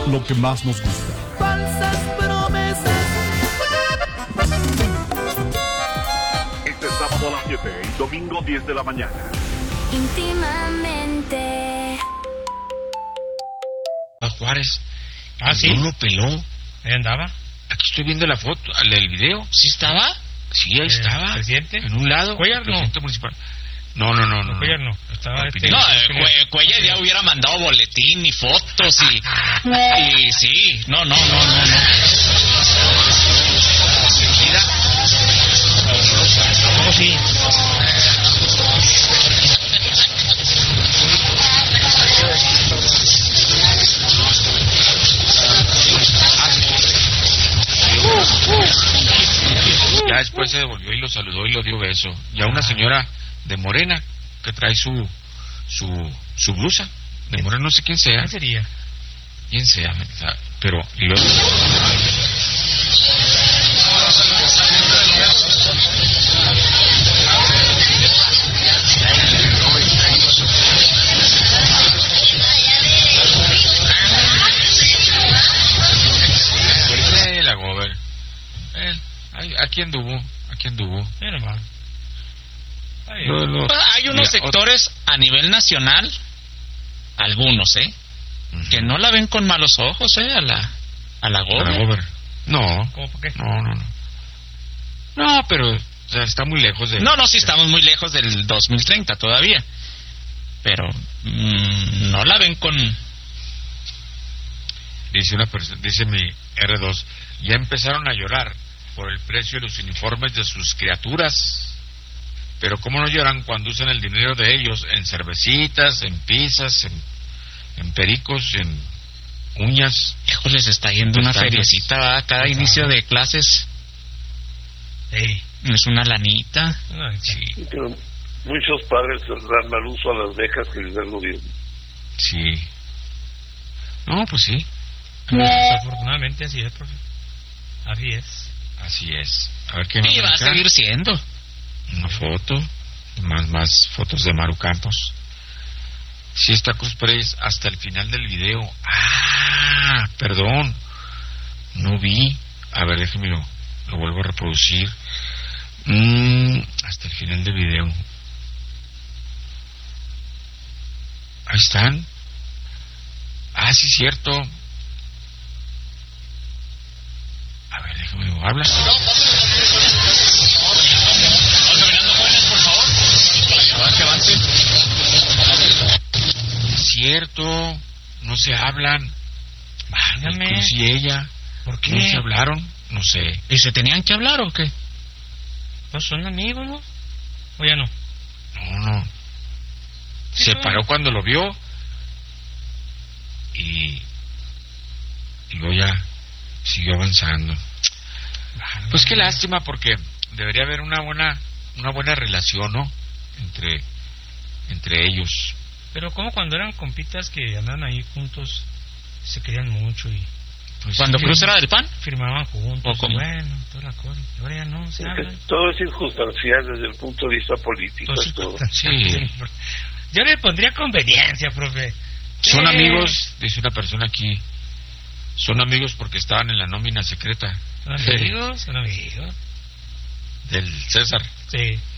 lo que más nos gusta. Falsas promesas. Este sábado a las 7 y domingo 10 de la mañana. Íntimamente. A Juárez. Sí. No lo peló. Ahí andaba. Aquí estoy viendo la foto, el video. ¿Sí estaba? Sí, ahí estaba. ¿Presidente? En un lado. Cuellar no. Presidente municipal. No. Cuellar no. Estaba Cuellar ya hubiera mandado boletín y fotos y sí. No. Mira. ¿Cómo sí? Ya después se devolvió y lo saludó y lo dio beso. Y a una señora de Morena que trae su blusa de Morena, no sé quién sea. ¿Quién sería? Quién sea, pero y luego... la Gober. Aquí anduvo. Sí, nomás. Hay unos sectores a nivel nacional, algunos, que no la ven con malos ojos, a la Gober. No. ¿Cómo por qué? No, pero o sea, está muy lejos de... No, sí estamos muy lejos del 2030 todavía. Pero no la ven con... Dice una persona, dice mi R2, ya empezaron a llorar por el precio de los uniformes de sus criaturas. Pero ¿cómo no lloran cuando usan el dinero de ellos en cervecitas, en pizzas, en pericos, en uñas? Hijo, les está yendo una feriecita, ¿va? Cada inicio de clases. Es una lanita. Sí. Pero muchos padres dan mal uso a las becas que les da el gobierno. Sí. No, pues sí. Desafortunadamente así es, profe. Así es. A ver qué y va a seguir siendo. Una foto. Más fotos de Maru Campos. Sí está Cruz Pérez hasta el final del video. Perdón. No vi. A ver, déjeme lo vuelvo a reproducir. Hasta el final del video. Ahí están. Sí, cierto. A ver, déjame hablar. Cierto, no se hablan. Cruz y ella. ¿Por qué? ¿No se hablaron? No sé. ¿Y se tenían que hablar o qué? Pues son amigos, ¿no? ¿O ya no? No. Se paró cuando lo vio. Y luego ya siguió avanzando. Pues qué lástima, porque debería haber una buena relación, ¿no? Entre ellos. Pero como cuando eran compitas que andaban ahí juntos, se querían mucho y... Pues cuando Cruz era del PAN, firmaban juntos. ¿O cómo? Bueno, toda la cosa. Ahora ya no se hablan. Todo es circunstancial desde el punto de vista político. Todo. Sí. Yo le pondría conveniencia, profe. Son amigos, dice una persona aquí. Son amigos porque estaban en la nómina secreta. Son amigos. Del César. Sí.